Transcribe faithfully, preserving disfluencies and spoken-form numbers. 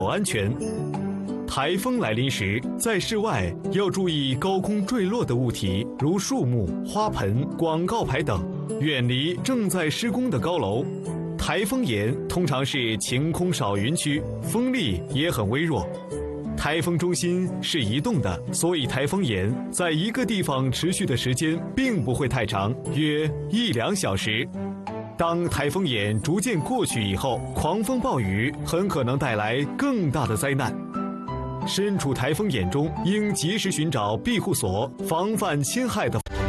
安全。台风来临时，在室外要注意高空坠落的物体，如树木、花盆、广告牌等，远离正在施工的高楼。台风眼通常是晴空少云区，风力也很微弱。台风中心是移动的，所以台风眼在一个地方持续的时间并不会太长，约一两小时。当台风眼逐渐过去以后，狂风暴雨很可能带来更大的灾难。身处台风眼中，应及时寻找庇护所，防范侵害的。